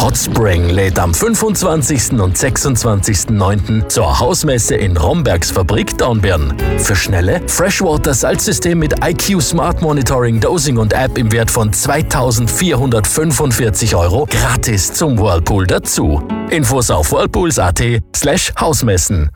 Hot Spring lädt am 25. und 26.09. zur Hausmesse in Rombergs Fabrik Dornbirn. Für schnelle Freshwater-Salzsystem mit IQ Smart Monitoring, Dosing und App im Wert von 2.445 € gratis zum Whirlpool dazu. Infos auf whirlpools.at/Hausmessen.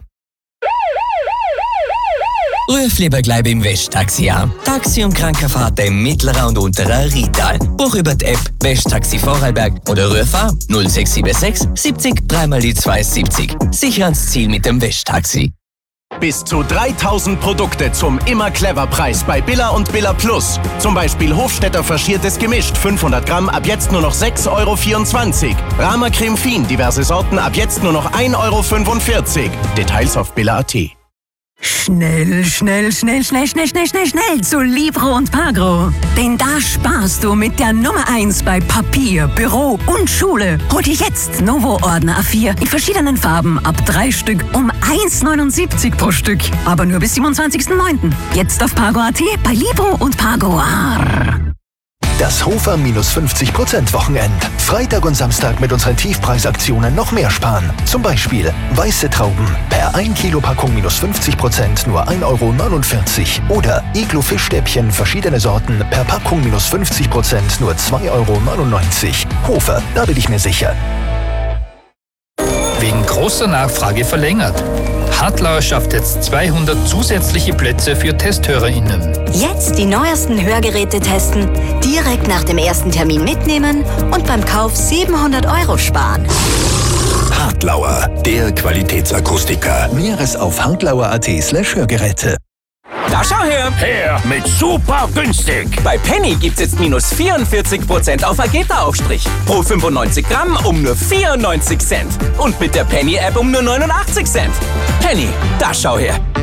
Ruf lieber gleich im Westtaxi an. Taxi- und Krankenfahrten im mittleren und unteren Rital. Buch über die App Westtaxi Vorarlberg oder ruf an 0676 70 3x270. Sicher ans Ziel mit dem Westtaxi. Bis zu 3000 Produkte zum Immer-Clever-Preis bei Billa und Billa Plus. Zum Beispiel Hofstetter faschiertes Gemischt, 500 Gramm, ab jetzt nur noch 6,24 €. Rama Creme Fin, diverse Sorten, ab jetzt nur noch 1,45 €. Details auf billa.at. Schnell zu Libro und Pagro. Denn da sparst du mit der Nummer 1 bei Papier, Büro und Schule. Hol dir jetzt Novo-Ordner A4 in verschiedenen Farben ab 3 Stück um 1,79 € pro Stück. Aber nur bis 27.09. Jetzt auf Pagro.at bei Libro und Pagro. Das Hofer -50% Wochenend. Freitag und Samstag mit unseren Tiefpreisaktionen noch mehr sparen. Zum Beispiel weiße Trauben per 1 Kilo Packung -50% nur 1,49 € oder Iglo-Fischstäbchen verschiedene Sorten per Packung -50% nur 2,99 €. Hofer, da bin ich mir sicher. Wegen großer Nachfrage verlängert. Hartlauer schafft jetzt 200 zusätzliche Plätze für TesthörerInnen. Jetzt die neuesten Hörgeräte testen, direkt nach dem ersten Termin mitnehmen und beim Kauf 700 € sparen. Hartlauer, der Qualitätsakustiker. Mehres auf hartlauer.at/Hörgeräte. Da schau her! Her mit super günstig! Bei Penny gibt's jetzt -44% auf Vegeta-Aufstrich. Pro 95 Gramm um nur 94 Cent. Und mit der Penny-App um nur 89 Cent. Penny, da schau her!